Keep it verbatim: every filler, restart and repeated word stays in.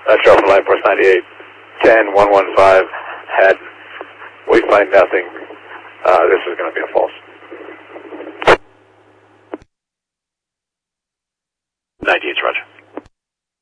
That's Charles Line Force ninety-eight, ten, one one five, had, we find nothing. Uh, this is going to be a false. ninety-eight, Roger.